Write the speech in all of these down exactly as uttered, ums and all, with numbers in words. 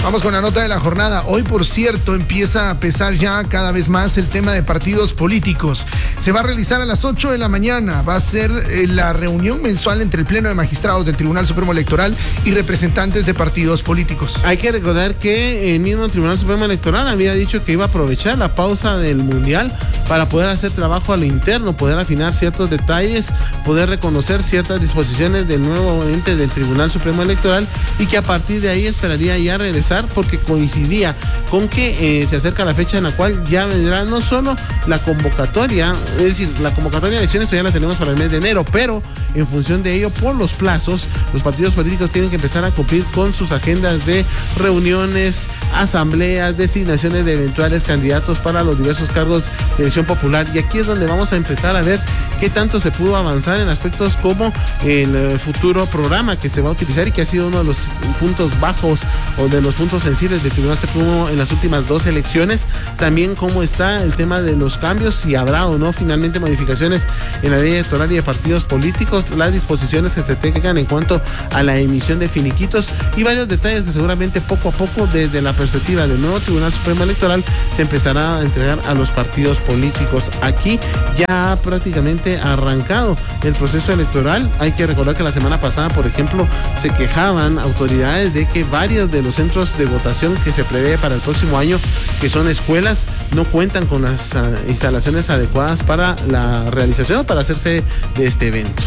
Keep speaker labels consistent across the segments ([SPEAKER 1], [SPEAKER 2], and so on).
[SPEAKER 1] Vamos con la nota de la jornada. Hoy, por cierto, empieza a pesar ya cada vez más el tema de partidos políticos. Se va a realizar a las ocho de la mañana. Va a ser eh, la reunión mensual entre el Pleno de Magistrados del Tribunal Supremo Electoral y representantes de partidos políticos.
[SPEAKER 2] Hay que recordar que el mismo Tribunal Supremo Electoral había dicho que iba a aprovechar la pausa del Mundial para poder hacer trabajo a lo interno, poder afinar ciertos detalles, poder reconocer ciertas disposiciones del nuevo ente del Tribunal Supremo Electoral, y que a partir de ahí esperaría ya regresar, porque coincidía con que eh, se acerca la fecha en la cual ya vendrá no solo la convocatoria, es decir, la convocatoria de elecciones ya la tenemos para el mes de enero, pero en función de ello, por los plazos, los partidos políticos tienen que empezar a cumplir con sus agendas de reuniones, asambleas, designaciones de eventuales candidatos para los diversos cargos de elección popular, y aquí es donde vamos a empezar a ver qué tanto se pudo avanzar en aspectos como el futuro programa que se va a utilizar y que ha sido uno de los puntos bajos o de los puntos sensibles del Tribunal Supremo en las últimas dos elecciones. También cómo está el tema de los cambios, si habrá o no finalmente modificaciones en la ley electoral y de partidos políticos, las disposiciones que se tengan en cuanto a la emisión de finiquitos y varios detalles que seguramente poco a poco desde la perspectiva del nuevo Tribunal Supremo Electoral se empezará a entregar a los partidos políticos. Aquí ya ha prácticamente arrancado el proceso electoral. Hay que recordar que la semana pasada, por ejemplo, se quejaban autoridades de que varios de los centros de votación que se prevé para el próximo año, que son escuelas, no cuentan con las uh, instalaciones adecuadas para la realización o para hacerse de este evento.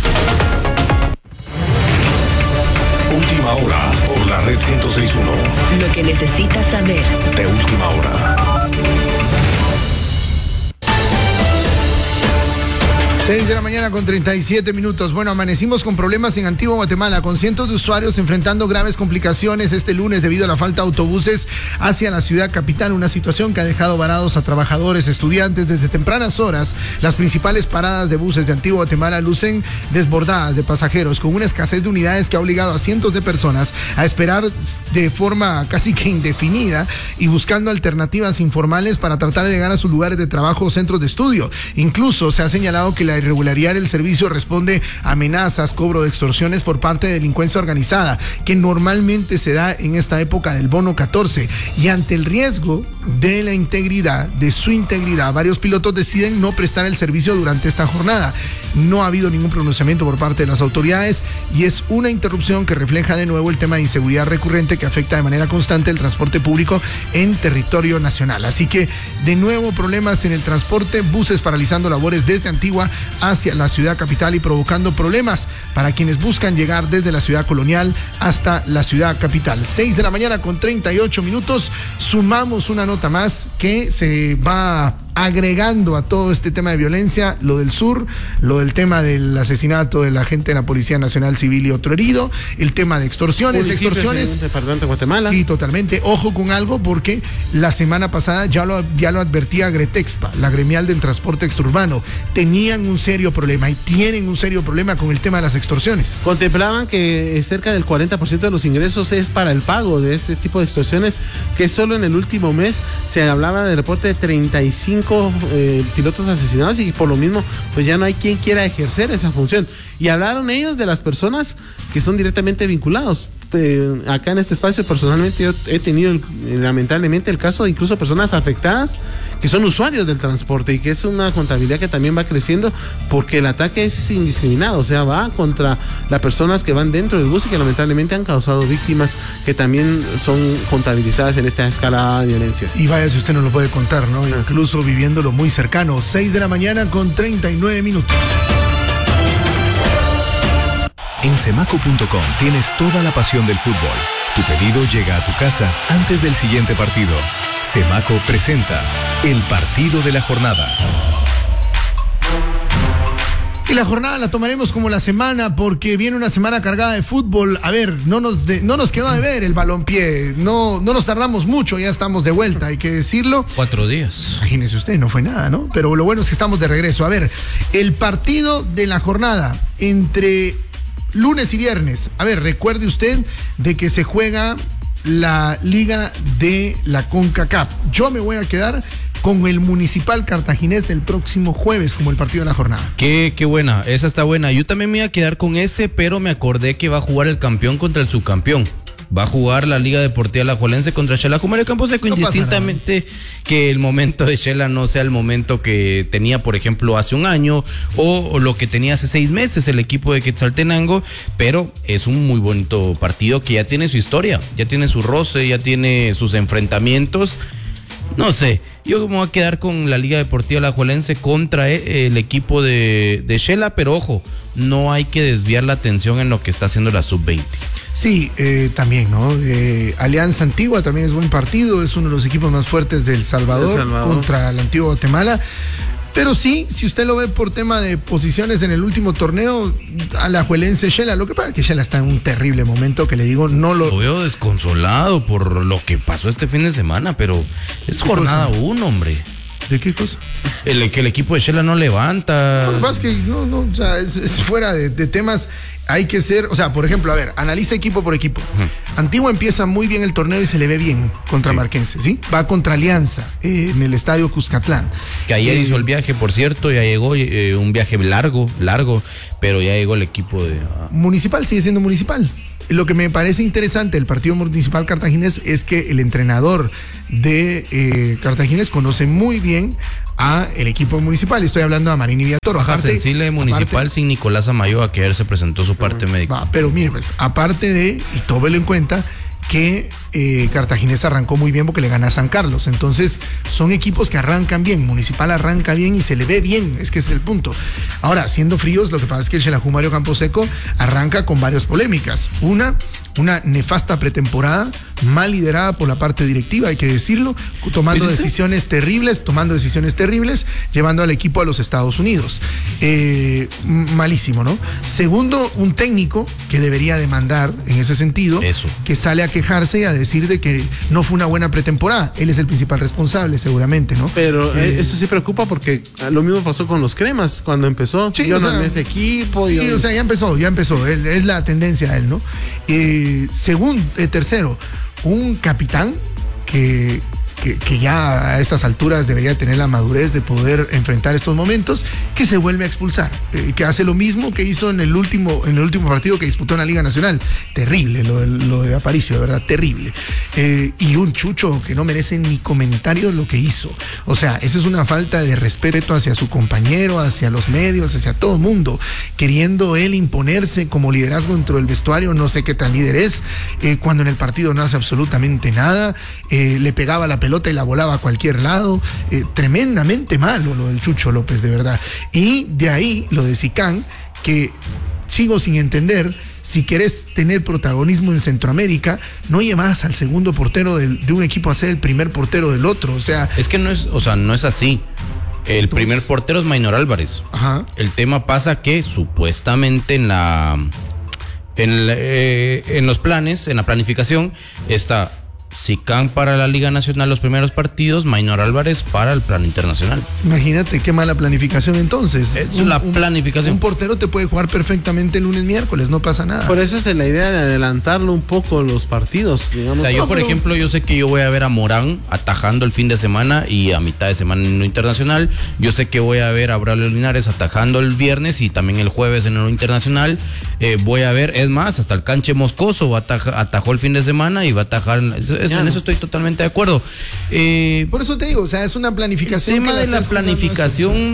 [SPEAKER 3] Última hora por la red ciento seis punto uno.
[SPEAKER 4] Lo que necesitas saber.
[SPEAKER 3] De última hora.
[SPEAKER 1] seis de la mañana con treinta y siete minutos. Bueno, amanecimos con problemas en Antigua Guatemala, con cientos de usuarios enfrentando graves complicaciones este lunes debido a la falta de autobuses hacia la ciudad capital, una situación que ha dejado varados a trabajadores, estudiantes. Desde tempranas horas, las principales paradas de buses de Antigua Guatemala lucen desbordadas de pasajeros, con una escasez de unidades que ha obligado a cientos de personas a esperar de forma casi que indefinida y buscando alternativas informales para tratar de llegar a sus lugares de trabajo o centros de estudio. Incluso se ha señalado que la irregularidad del servicio responde a amenazas, cobro de extorsiones por parte de delincuencia organizada, que normalmente se da en esta época del bono catorce. Y ante el riesgo de la integridad, de su integridad, varios pilotos deciden no prestar el servicio durante esta jornada. No ha habido ningún pronunciamiento por parte de las autoridades y es una interrupción que refleja de nuevo el tema de inseguridad recurrente que afecta de manera constante el transporte público en territorio nacional. Así que, de nuevo, problemas en el transporte, buses paralizando labores desde Antigua hacia la ciudad capital y provocando problemas para quienes buscan llegar desde la ciudad colonial hasta la ciudad capital. seis de la mañana con treinta y ocho minutos. Sumamos una nota más que se va agregando a todo este tema de violencia, lo del sur, lo del tema del asesinato del agente de la Policía Nacional Civil y otro herido, el tema de extorsiones,
[SPEAKER 2] Municipios
[SPEAKER 1] extorsiones.
[SPEAKER 2] del departamento de Guatemala.
[SPEAKER 1] Y totalmente, ojo con algo, porque la semana pasada ya lo, ya lo advertía Gretexpa, la gremial del transporte exturbano, tenían un serio problema y tienen un serio problema con el tema de las extorsiones.
[SPEAKER 2] Contemplaban que cerca del cuarenta por ciento de los ingresos es para el pago de este tipo de extorsiones, que solo en el último mes se hablaba de reporte de treinta y cinco Eh, pilotos asesinados, y por lo mismo pues ya no hay quien quiera ejercer esa función. Y hablaron ellos de las personas que son directamente vinculados. Eh, acá en este espacio personalmente yo he tenido el, lamentablemente el caso de incluso personas afectadas que son usuarios del transporte, y que es una contabilidad que también va creciendo porque el ataque es indiscriminado, o sea, va contra las personas que van dentro del bus y que lamentablemente han causado víctimas que también son contabilizadas en esta escalada de violencia.
[SPEAKER 1] Y vaya si usted no lo puede contar, ¿no? Ah. Incluso viviéndolo muy cercano. seis de la mañana con treinta y nueve minutos.
[SPEAKER 3] En Semaco punto com tienes toda la pasión del fútbol. Tu pedido llega a tu casa antes del siguiente partido. Semaco presenta el partido de la jornada.
[SPEAKER 1] Y la jornada la tomaremos como la semana, porque viene una semana cargada de fútbol. A ver, no nos de, no nos quedó de ver el balompié, no, no nos tardamos mucho, ya estamos de vuelta, hay que decirlo.
[SPEAKER 5] Cuatro días.
[SPEAKER 1] Imagínese usted, no fue nada, ¿no? Pero lo bueno es que estamos de regreso. A ver, el partido de la jornada entre lunes y viernes. A ver, recuerde usted de que se juega la Liga de la CONCACAF. Yo me voy a quedar con el Municipal Cartaginés del próximo jueves como el partido de la jornada.
[SPEAKER 5] Qué, qué buena, esa está buena. Yo también me iba a quedar con ese, pero me acordé que va a jugar el campeón contra el subcampeón.
[SPEAKER 4] va a jugar la Liga Deportiva Alajuelense contra Xelajú Mario Camposeco, no indistintamente que el momento de Xela no sea el momento que tenía, por ejemplo, hace un año o, o lo que tenía hace seis meses el equipo de Quetzaltenango, pero es un muy bonito partido que ya tiene su historia, ya tiene su roce, ya tiene sus enfrentamientos. No sé, yo me voy a quedar con la Liga Deportiva Alajuelense contra el equipo de, de Xela, pero ojo, no hay que desviar la atención en lo que está haciendo la sub veinte.
[SPEAKER 1] Sí, eh, también, ¿no? Eh, Alianza Antigua también es buen partido, es uno de los equipos más fuertes del Salvador, El Salvador. contra la Antigua Guatemala. Pero sí, si usted lo ve por tema de posiciones en el último torneo, Alajuelense Xela, lo que pasa es que Xela está en un terrible momento que le digo, no lo...
[SPEAKER 4] Lo veo desconsolado por lo que pasó este fin de semana, pero es jornada uno, hombre.
[SPEAKER 1] ¿De qué cosa?
[SPEAKER 4] El, que el equipo de Xela no levanta.
[SPEAKER 1] No, lo que pasa es que no, no, o sea, es, es fuera de, de temas. Hay que ser, o sea, por ejemplo, a ver, analiza equipo por equipo. Uh-huh. Antigua empieza muy bien el torneo y se le ve bien contra sí. Marquense, ¿sí? Va contra Alianza eh, en el estadio Cuscatlán.
[SPEAKER 4] Que ayer
[SPEAKER 1] eh,
[SPEAKER 4] hizo el viaje, por cierto, ya llegó eh, un viaje largo, largo, pero ya llegó el equipo de... Uh...
[SPEAKER 1] Municipal sigue siendo Municipal. Lo que me parece interesante del partido municipal cartaginés es que el entrenador de eh, Cartaginés conoce muy bien a el equipo municipal. Estoy hablando a Marín y Villatoro.
[SPEAKER 4] Baja aparte, sensible municipal aparte, sin Nicolás Amayo, que ayer se presentó su parte
[SPEAKER 1] pero,
[SPEAKER 4] médica.
[SPEAKER 1] Va, pero mire, pues, aparte de, y tómelo en cuenta, que eh, Cartaginés arrancó muy bien porque le gana a San Carlos. Entonces, son equipos que arrancan bien. Municipal arranca bien y se le ve bien. Es que ese es el punto. Ahora, siendo fríos, lo que pasa es que el Xelajú Mario Camposeco arranca con varias polémicas. Una, una nefasta pretemporada, mal liderada por la parte directiva, hay que decirlo, tomando decisiones terribles, tomando decisiones terribles, llevando al equipo a los Estados Unidos. Eh, malísimo, ¿no? Segundo, un técnico que debería demandar en ese sentido,
[SPEAKER 4] Eso.
[SPEAKER 1] que sale a quejarse y a decir de que no fue una buena pretemporada. Él es el principal responsable, seguramente, ¿no?
[SPEAKER 2] Pero eh, eso sí preocupa porque lo mismo pasó con los Cremas cuando empezó.
[SPEAKER 1] Sí,
[SPEAKER 2] yo
[SPEAKER 1] o
[SPEAKER 2] no
[SPEAKER 1] sea,
[SPEAKER 2] en ese equipo.
[SPEAKER 1] Sí,
[SPEAKER 2] yo...
[SPEAKER 1] o sea, ya empezó, ya empezó. Él, es la tendencia a él, ¿no? Eh, segundo, eh, tercero, un capitán que, que, que ya a estas alturas debería tener la madurez de poder enfrentar estos momentos, que se vuelve a expulsar, eh, que hace lo mismo que hizo en el último, en el último partido que disputó en la Liga Nacional. Terrible lo de, lo de Aparicio, de verdad, terrible. Eh, y un Chucho que no merece ni comentario lo que hizo. O sea, eso es una falta de respeto hacia su compañero, hacia los medios, hacia todo el mundo, queriendo él imponerse como liderazgo dentro del vestuario, no sé qué tan líder es, eh, cuando en el partido no hace absolutamente nada, eh, le pegaba la pelota y la volaba a cualquier lado, eh, tremendamente malo lo del Chucho López, de verdad. Y de ahí lo de Sicán, que sigo sin entender. Si querés tener protagonismo en Centroamérica, no llevas al segundo portero de, de un equipo a ser el primer portero del otro, o sea...
[SPEAKER 4] Es que no es, o sea, no es así. El entonces, primer portero es Maynor Álvarez.
[SPEAKER 1] Ajá.
[SPEAKER 4] El tema pasa que supuestamente en la... En, la, eh, en los planes, en la planificación, está Sicán para la Liga Nacional los primeros partidos, Maynor Álvarez para el plano internacional.
[SPEAKER 1] Imagínate qué mala planificación entonces.
[SPEAKER 4] Es un, la planificación.
[SPEAKER 1] Un, un portero te puede jugar perfectamente el lunes, miércoles, no pasa nada.
[SPEAKER 2] Por eso es la idea de adelantarlo un poco los partidos, digamos.
[SPEAKER 4] O sea, yo,
[SPEAKER 1] no,
[SPEAKER 4] por
[SPEAKER 1] pero...
[SPEAKER 4] ejemplo, yo sé que yo voy a ver a Morán atajando el fin de semana y a mitad de semana en lo internacional. Yo sé que voy a ver a Braulio Linares atajando el viernes y también el jueves en lo internacional. Eh, voy a ver, es más, hasta el Canche Moscoso ataja, atajó el fin de semana y va a atajar. Eso, en eso estoy totalmente de acuerdo. Eh,
[SPEAKER 1] Por eso te digo, o sea, es una planificación.
[SPEAKER 4] El tema de la planificación,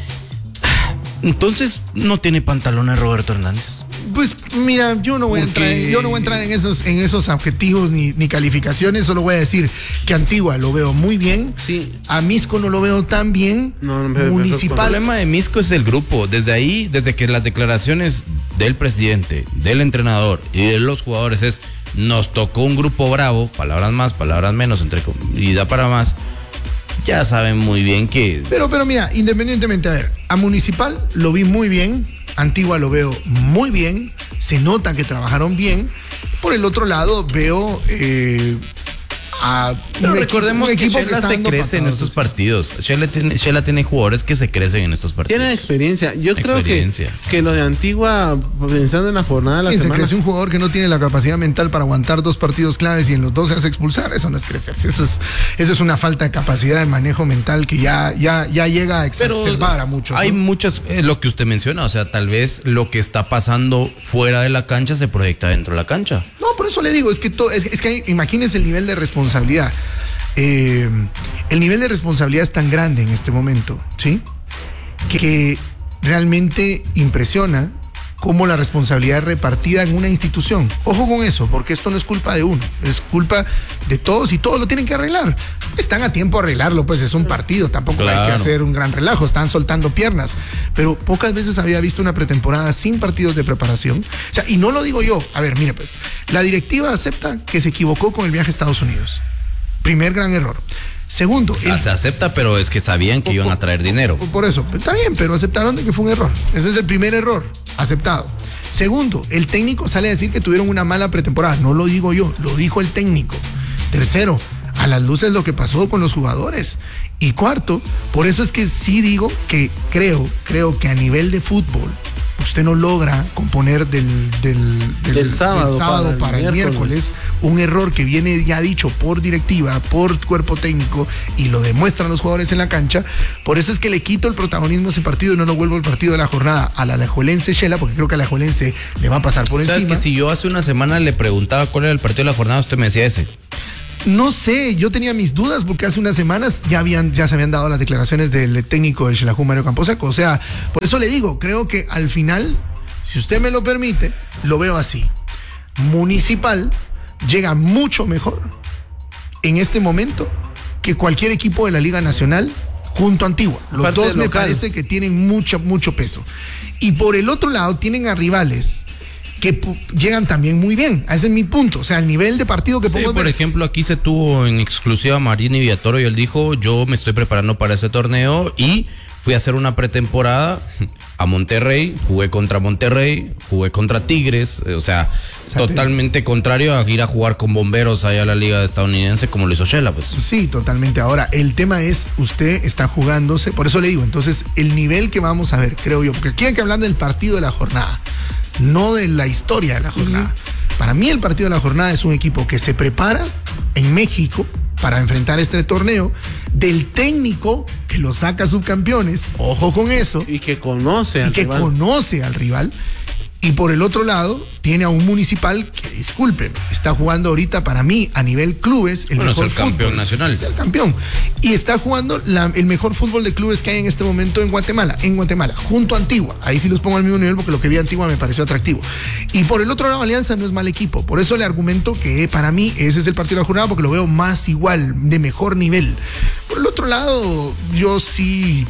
[SPEAKER 4] entonces no tiene pantalones Roberto Hernández.
[SPEAKER 1] Pues mira, yo no voy Porque... a entrar, yo no voy a entrar en esos, en esos adjetivos ni, ni calificaciones, solo voy a decir que Antigua lo veo muy bien,
[SPEAKER 4] sí.
[SPEAKER 1] A Misco no lo veo tan bien,
[SPEAKER 2] no, no, no,
[SPEAKER 1] Municipal.
[SPEAKER 4] El problema de Misco es el grupo, desde ahí, desde que las declaraciones del presidente, del entrenador y de los jugadores es, nos tocó un grupo bravo, palabras más, palabras menos, entre y da para más. Ya saben muy bien que...
[SPEAKER 1] Pero, pero mira, independientemente, a ver, a Municipal lo vi muy bien, Antigua lo veo muy bien, se nota que trabajaron bien. Por el otro lado, veo eh,
[SPEAKER 4] a Pero un recordemos equipo, un equipo que Shela que se crece en estos partidos. Shela tiene, Shela tiene jugadores que se crecen en estos partidos.
[SPEAKER 2] Tienen experiencia. Yo experiencia. creo que, que lo de Antigua, pensando en la jornada de la
[SPEAKER 1] sí,
[SPEAKER 2] semana.
[SPEAKER 1] Se crece un jugador que no tiene la capacidad mental para aguantar dos partidos claves y en los dos se hace expulsar. Eso no es crecerse. Eso es, eso es una falta de capacidad de manejo mental que ya, ya, ya llega a exacerbar Pero a muchos.
[SPEAKER 4] Hay
[SPEAKER 1] ¿no?
[SPEAKER 4] muchas, eh, lo que usted menciona, o sea, tal vez lo que está pasando fuera de la cancha se proyecta dentro de la cancha.
[SPEAKER 1] No, por eso le digo, es que, to, es, es que hay, imagínense el nivel de responsabilidad. Eh, el nivel de responsabilidad es tan grande en este momento, ¿sí? Que, que realmente impresiona cómo la responsabilidad es repartida en una institución. Ojo con eso, porque esto no es culpa de uno, es culpa de todos y todos lo tienen que arreglar. Están a tiempo de arreglarlo, pues es un partido, tampoco claro. hay que hacer un gran relajo, están soltando piernas. Pero pocas veces había visto una pretemporada sin partidos de preparación. O sea, y no lo digo yo, a ver, mire pues, la directiva acepta que se equivocó con el viaje a Estados Unidos. Primer gran error. Segundo,
[SPEAKER 4] el... ah, se acepta, pero es que sabían que iban a traer dinero.
[SPEAKER 1] Por eso, está bien, pero aceptaron de que fue un error. Ese es el primer error, aceptado. Segundo, el técnico sale a decir que tuvieron una mala pretemporada. No lo digo yo, lo dijo el técnico. Tercero, a las luces lo que pasó con los jugadores. Y cuarto, por eso es que sí digo que creo, creo que a nivel de fútbol, usted no logra componer del, del, del,
[SPEAKER 2] del sábado,
[SPEAKER 1] del sábado para, para el, el miércoles. miércoles un error que viene ya dicho por directiva, por cuerpo técnico y lo demuestran los jugadores en la cancha. Por eso es que le quito el protagonismo a ese partido y no lo vuelvo el partido de la jornada a la Alajuelense Shela, porque creo que a la Alajuelense le va a pasar por encima.
[SPEAKER 4] Que si yo hace una semana le preguntaba cuál era el partido de la jornada, usted me decía ese.
[SPEAKER 1] No sé, yo tenía mis dudas porque hace unas semanas ya habían, ya se habían dado las declaraciones del técnico del Xelajú, Mario Camposeco. O sea, por eso le digo, creo que al final, si usted me lo permite, lo veo así. Municipal llega mucho mejor en este momento que cualquier equipo de la Liga Nacional junto a Antigua. Los Aparte dos me local. parece que tienen mucho, mucho peso. Y por el otro lado tienen a rivales que llegan también muy bien. Ese es mi punto. O sea, el nivel de partido que pongo.
[SPEAKER 4] Sí, por ver... ejemplo, aquí se tuvo en exclusiva a Marini Villatoro y él dijo, yo me estoy preparando para ese torneo y fui a hacer una pretemporada a Monterrey, jugué contra Monterrey, jugué contra Tigres, o sea, o sea totalmente te... contrario a ir a jugar con bomberos allá a la liga estadounidense como lo hizo Shela, pues.
[SPEAKER 1] Sí, totalmente. Ahora, el tema es, usted está jugándose, por eso le digo, entonces, el nivel que vamos a ver, creo yo, porque aquí hay que hablar del partido de la jornada, no de la historia de la jornada. Uh-huh. Para mí el partido de la jornada es un equipo que se prepara en México para enfrentar este torneo, del técnico que lo saca subcampeones, ojo con eso.
[SPEAKER 2] Y que conoce al
[SPEAKER 1] y que
[SPEAKER 2] rival.
[SPEAKER 1] conoce al rival. Y por el otro lado, tiene a un Municipal que, disculpen, está jugando ahorita para mí a nivel clubes el
[SPEAKER 4] bueno,
[SPEAKER 1] mejor
[SPEAKER 4] es el
[SPEAKER 1] fútbol.
[SPEAKER 4] campeón nacional.
[SPEAKER 1] Es el campeón. Y está jugando la, el mejor fútbol de clubes que hay en este momento en Guatemala, en Guatemala, junto a Antigua. Ahí sí los pongo al mismo nivel porque lo que vi a Antigua me pareció atractivo. Y por el otro lado, Alianza no es mal equipo. Por eso le argumento que para mí ese es el partido de la jornada porque lo veo más igual, de mejor nivel. Por el otro lado, yo sí...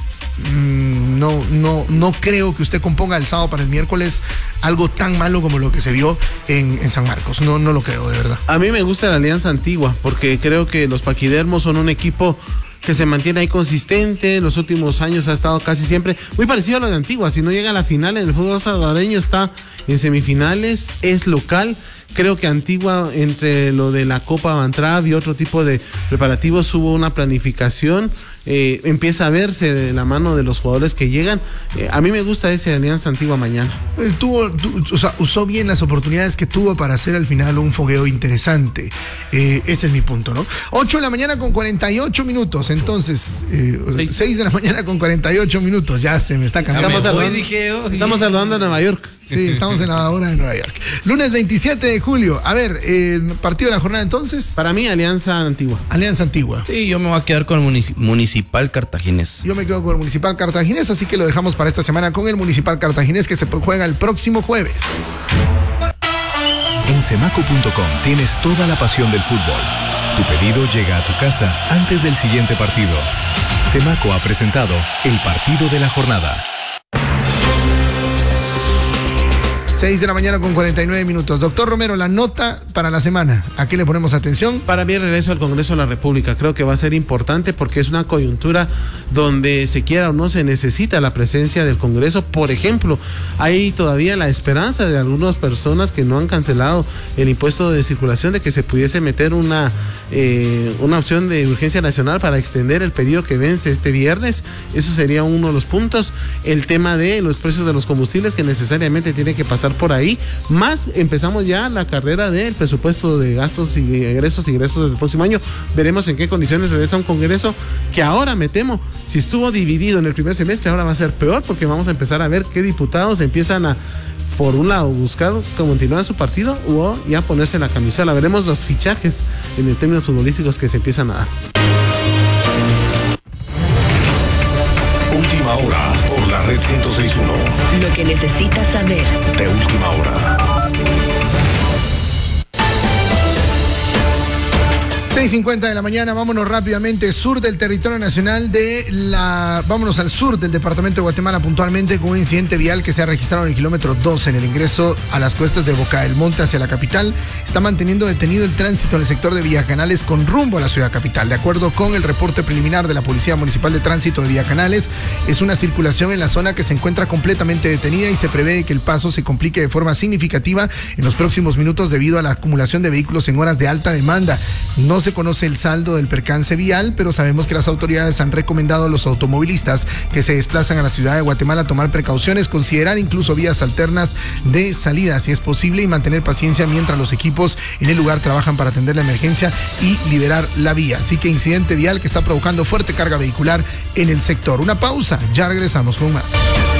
[SPEAKER 1] No, no, no creo que usted componga el sábado para el miércoles algo tan malo como lo que se vio en, en San Marcos. No, no lo creo, de verdad.
[SPEAKER 2] A mí me gusta la Alianza Antigua porque creo que los paquidermos son un equipo que se mantiene ahí consistente. En los últimos años ha estado casi siempre muy parecido a lo de Antigua. Si no llega a la final en el fútbol salvadoreño, está en semifinales, es local. Creo que Antigua, entre lo de la Copa Bantrav y otro tipo de preparativos, hubo una planificación. Eh, empieza a verse de la mano de los jugadores que llegan. Eh, a mí me gusta ese Alianza Antigua mañana.
[SPEAKER 1] Eh, tuvo, tu, o sea, usó bien las oportunidades que tuvo para hacer al final un fogueo interesante. Eh, ese es mi punto, ¿no? ocho de la mañana con cuarenta y ocho minutos. Entonces, eh, seis de la mañana con cuarenta y ocho minutos. Ya se me está cambiando.
[SPEAKER 2] Estamos, saludando, dije, oh, estamos saludando a Nueva York.
[SPEAKER 1] Sí, estamos en la hora de Nueva York. Lunes veintisiete de julio. A ver, eh, partido de la jornada entonces.
[SPEAKER 2] Para mí, Alianza Antigua.
[SPEAKER 1] Alianza Antigua.
[SPEAKER 4] Sí, yo me voy a quedar con el Municipal Cartaginés.
[SPEAKER 1] Yo me quedo con el Municipal Cartaginés, así que lo dejamos para esta semana con el Municipal Cartaginés que se juega el próximo jueves.
[SPEAKER 3] En Semaco punto com tienes toda la pasión del fútbol. Tu pedido llega a tu casa antes del siguiente partido. Semaco ha presentado el partido de la jornada.
[SPEAKER 1] seis de la mañana con cuarenta y nueve minutos. Doctor Romero, la nota para la semana, ¿a qué le ponemos atención?
[SPEAKER 2] Para mí el regreso al Congreso de la República creo que va a ser importante porque es una coyuntura donde se quiera o no se necesita la presencia del Congreso. Por ejemplo, hay todavía la esperanza de algunas personas que no han cancelado el impuesto de circulación de que se pudiese meter una, eh, una opción de urgencia nacional para extender el periodo que vence este viernes. Eso sería uno de los puntos. El tema de los precios de los combustibles que necesariamente tiene que pasar por ahí. Más empezamos ya la carrera del presupuesto de gastos y egresos y ingresos del próximo año. Veremos en qué condiciones regresa un Congreso que ahora me temo, si estuvo dividido en el primer semestre, ahora va a ser peor porque vamos a empezar a ver qué diputados empiezan a, por un lado, buscar continuar su partido o ya ponerse la camisola. Veremos los fichajes en el términos futbolísticos que se empiezan a dar.
[SPEAKER 3] Última hora por la red ciento seis punto uno.
[SPEAKER 5] Lo que necesitas saber.
[SPEAKER 3] De última hora.
[SPEAKER 1] seis cincuenta de la mañana, vámonos rápidamente, sur del territorio nacional de la... Vámonos al sur del departamento de Guatemala puntualmente con un incidente vial que se ha registrado en el kilómetro doce en el ingreso a las cuestas de Boca del Monte hacia la capital. Está manteniendo detenido el tránsito en el sector de Villacanales con rumbo a la ciudad capital. De acuerdo con el reporte preliminar de la Policía Municipal de Tránsito de Villacanales, es una circulación en la zona que se encuentra completamente detenida y se prevé que el paso se complique de forma significativa en los próximos minutos debido a la acumulación de vehículos en horas de alta demanda. No se conoce el saldo del percance vial, pero sabemos que las autoridades han recomendado a los automovilistas que se desplazan a la ciudad de Guatemala tomar precauciones, considerar incluso vías alternas de salida si es posible y mantener paciencia mientras los equipos en el lugar trabajan para atender la emergencia y liberar la vía. Así que incidente vial que está provocando fuerte carga vehicular en el sector. Una pausa, ya regresamos con más.